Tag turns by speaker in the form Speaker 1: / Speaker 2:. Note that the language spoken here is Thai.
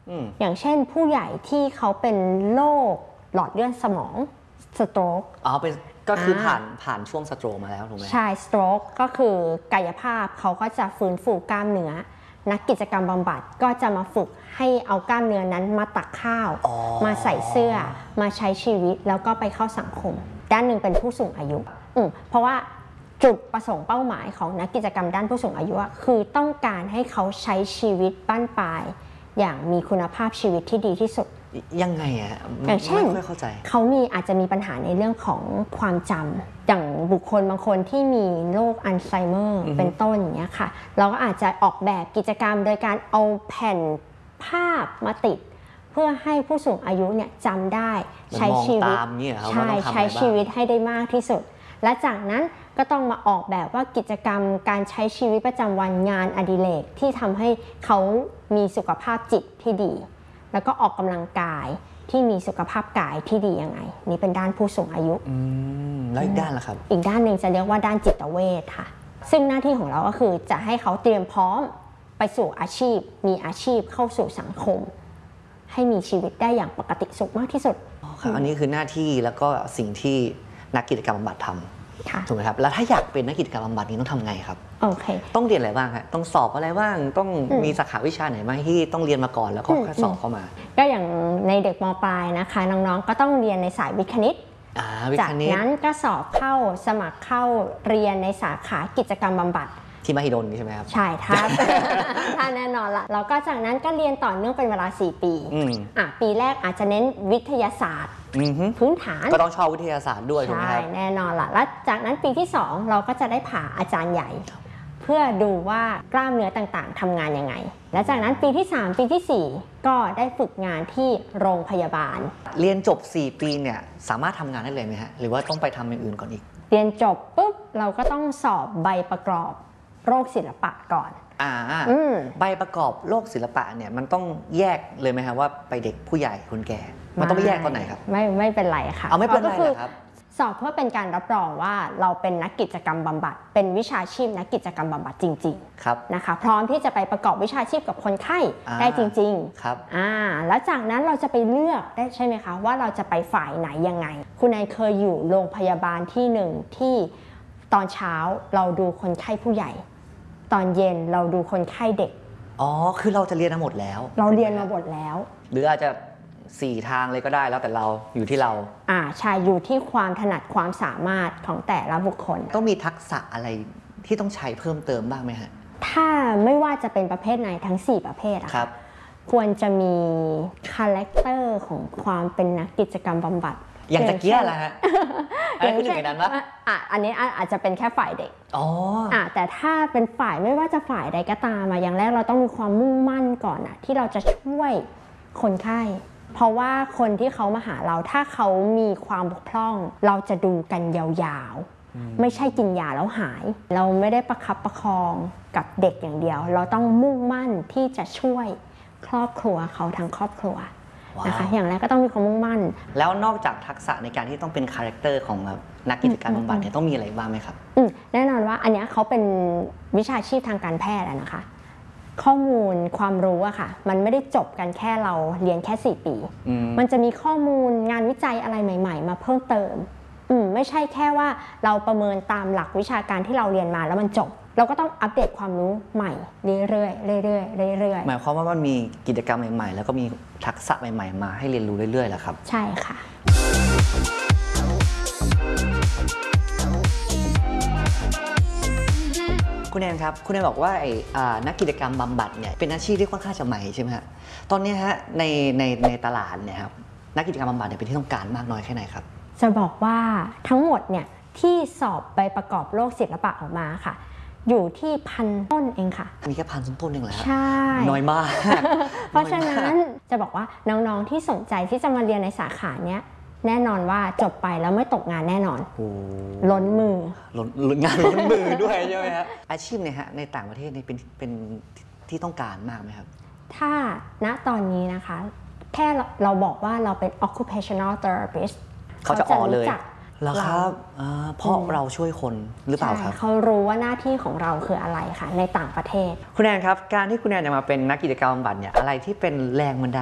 Speaker 1: อย่างเช่นผู้ใหญ่ที่เขาเป็นโรคหลอดเลือดสมองสโตรก
Speaker 2: เป็นก็คือผ่านช่วงสโตรกมาแล้วถูกไหม
Speaker 1: ใช่สโตรกก็คือกายภาพเขาก็จะฟื้นฟูกล้ามเนื้อนักกิจกรรมบำบัดก็จะมาฝึกให้เอากล้ามเนื้อนั้นมาตักข้าวมาใส่เสื้อมาใช้ชีวิตแล้วก็ไปเข้าสังคมด้านหนึ่งเป็นผู้สูงอายุเพราะว่าจุดประสงค์เป้าหมายของนักกิจกรรมด้านผู้สูงอายุคือต้องการให้เขาใช้ชีวิตบั้นปลายอย่างมีคุณภาพชีวิตที่ดีที่สุด
Speaker 2: ยังไง
Speaker 1: อย่างเช่น
Speaker 2: ไม่ค่อยเข้าใจ
Speaker 1: เขาอาจจะมีปัญหาในเรื่องของความจำอย่างบุคคลบางคนที่มีโรคอัลไซเมอร์เป็นต้นอย่างเงี้ยค่ะเราก็อาจจะออกแบบกิจกรรมโดยการเอาแผ่นภาพมาติดเพื่อให้ผู้สูงอายุเนี่ยจำได้ใช้ชีวิตใช้ชีวิตให้ได้มากที่สุดและจากนั้นก็ต้องมาออกแบบว่ากิจกรรมการใช้ชีวิตประจำวันงานอดิเรกที่ทำให้เขามีสุขภาพจิตที่ดีแล้วก็ออกกำลังกายที่มีสุขภาพกายที่ดียังไงนี่เป็นด้านผู้สูงอายุ
Speaker 2: แล้วอีกด้านล่ะครับ
Speaker 1: อีกด้านหนึ่งจะเรียกว่าด้านจิตเวชค่ะซึ่งหน้าที่ของเราก็คือจะให้เขาเตรียมพร้อมไปสู่อาชีพมีอาชีพเข้าสู่สังคมให้มีชีวิตได้อย่างปกติสุขมากที่สุด
Speaker 2: อันนี้คือหน้าที่แล้วก็สิ่งที่นักกิจกรรมบำบัดทำถูกไหมครับแล้วถ้าอยากเป็นนักกิจกรรมบำบัดนี้ต้องทำไงครับ
Speaker 1: โอเค
Speaker 2: ต้องเรียนอะไรบ้างครับต้องสอบอะไรบ้างต้องมีสาขาวิชาไหนบ้างที่ต้องเรียนมาก่อนแล้วก็สอบเข้ามา
Speaker 1: ก็อย่างในเด็กม.ปลายนะคะน้องๆก็ต้องเรียนในสายวิทย์คณิตจากนั้นก็สอบเข้าสมัครเข้าเรียนในสาขากิจกรรมบำบัด
Speaker 2: ที่มหิดลนี่ใช่ไหมครับ
Speaker 1: ใช่ครับถ้าแน่นอนละแล้วก็จากนั้นก็เรียนต่อเนื่องเป็นเวลา4 ปีปีแรกอาจจะเน้นวิทยาศาสตร์พื้นฐาน
Speaker 2: ก็ต้องชอบวิทยาศาสตร์ด้วยถูกไหมครับ
Speaker 1: ใช่แน่นอนละแล้วจากนั้นปีที่2เราก็จะได้ผ่าอาจารย์ใหญ่เพื่อดูว่ากล้ามเนื้อต่างๆทำงานยังไงและจากนั้นปีที่3ปีที่4ก็ได้ฝึกงานที่โรงพยาบาล
Speaker 2: เรียนจบ4 ปีเนี่ยสามารถทำงานได้เลยไหมฮะหรือว่าต้องไปทำอย่างอื่นก่อนอีก
Speaker 1: เรียนจบปุ๊บเราก็ต้องสอบใบประกอบโรคศิลปะก่อน
Speaker 2: ใบประกอบโรคศิลปะเนี่ยมันต้องแยกเลยไหมครับว่าไปเด็กผู้ใหญ่คนแก่มันต้องไม่แยกตอนไหนครับ
Speaker 1: ไม่เป็นไรค่ะ
Speaker 2: ไม่เป็นไรครับ
Speaker 1: สอบเพื่อเป็นการรับรองว่าเราเป็นนักกิจกรรมบำบัดเป็นวิชาชีพนักกิจกรรมบำบัดจริง
Speaker 2: ๆ
Speaker 1: นะคะพร้อมที่จะไปประกอบวิชาชีพกับคนไข้ได้จริง
Speaker 2: ๆครับ
Speaker 1: แล้วจากนั้นเราจะไปเลือกได้ใช่ไหมคะว่าเราจะไปฝ่ายไหนยังไงคุณนายเคยอยู่โรงพยาบาลที่หนึ่งที่ตอนเช้าเราดูคนไข้ผู้ใหญ่ตอนเย็นเราดูคนไข้เด็ก
Speaker 2: คือเราจะเรียนมาหมดแล้ว
Speaker 1: เราเรียนมาหมดแล้ว
Speaker 2: หรืออาจจะ4 ทางเลยก็ได้แล้วแต่เราอยู่ที่เรา
Speaker 1: ใช่อยู่ที่ความถนัดความสามารถของแต่ละบุคคล
Speaker 2: ต้องมีทักษะอะไรที่ต้องใช้เพิ่มเติมบ้างไหมฮะ
Speaker 1: ถ้าไม่ว่าจะเป็นประเภทไหนทั้ง4ประเภท
Speaker 2: ครับ
Speaker 1: ควรจะมีคาแรคเตอร์ของความเป็นนักกิจกรรมบำบัด
Speaker 2: อย่างตะเกียอะไรฮะอะไรคือหนึ่งในนั้นวะ
Speaker 1: อันนี้อาจจะเป็นแค่ฝ่ายเด็กแต่ถ้าเป็นฝ่ายไม่ว่าจะฝ่ายใดก็ตามอย่างแรกเราต้องมีความมุ่งมั่นก่อนที่เราจะช่วยคนไข้เพราะว่าคนที่เขามาหาเราถ้าเขามีความบกพร่องเราจะดูกันยาวๆไม่ใช่กินยาแล้วหายเราไม่ได้ประคับประคองกับเด็กอย่างเดียวเราต้องมุ่งมั่นที่จะช่วยครอบครัวเขาทั้งครอบครัวนะคะอย่างแรกก็ต้องมีความมุ่งมั่น
Speaker 2: แล้วนอกจากทักษะในการที่ต้องเป็นคาแรคเตอร์ของนักกิจกรรมบำบัดเนี่ยต้องมีอะไรบ้างไหมครับ
Speaker 1: แน่นอนว่าอันนี้เขาเป็นวิชาชีพทางการแพทย์นะคะข้อมูลความรู้อะค่ะมันไม่ได้จบกันแค่เราเรียนแค่4 ปีมันจะมีข้อมูลงานวิจัยอะไรใหม่ๆมาเพิ่มเติมไม่ใช่แค่ว่าเราประเมินตามหลักวิชาการที่เราเรียนมาแล้วมันจบเราก็ต้องอัปเดตความรู้ใหม่เรื่อยๆเรื่อยๆเรื่อย
Speaker 2: ๆหมายความว่ามันมีกิจกรรมใหม่ๆแล้วก็มีทักษะใหม่ๆมาให้เรียนรู้เรื่อยๆแหละครับ
Speaker 1: ใช่ค่ะ
Speaker 2: คุณแอนครับคุณแอนบอกว่านักกิจกรรมบำบัดเนี่ยเป็นอาชีพที่ค่อนข้างจะใหม่ใช่ไหมฮะตอนนี้ฮะในตลาดเนี่ยครับนักกิจกรรมบำบัดเนี่ยเป็นที่ต้องการมากน้อยแค่ไหนครับ
Speaker 1: จะบอกว่าทั้งหมดเนี่ยที่สอบใบประกอบโรคศิลปะออกมาค่ะอยู่ที่1,000 ต้นเองค่ะ
Speaker 2: มีแค่1,000 ต้นเองเหรอ
Speaker 1: ใช่
Speaker 2: น้อยมาก
Speaker 1: เพราะฉะนั้นจะบอกว่าน้องๆที่สนใจที่จะมาเรียนในสาขาเนี้ยแน่นอนว่าจบไปแล้วไม่ตกงานแน่นอนล้นมื
Speaker 2: องานล้นมือด้วยใช่ไหมฮะอาชีพเนี่ยฮะในต่างประเทศเนี่ยเป็นที่ต้องการมากไหมครับ
Speaker 1: ถ้าณตอนนี้นะคะแค่เราบอกว่าเราเป็น occupational therapist
Speaker 2: เขาจะเลยแล้วครับเพราะเราช่วยคนหรือเปล่าครับ
Speaker 1: เขารู้ว่าหน้าที่ของเราคืออะไรค่ะในต่างประเทศ
Speaker 2: คุณแอนครับการที่คุณแอนจะมาเป็นนักกิจกรรมบำบัดเนี่ยอะไรที่เป็นแรงบันดา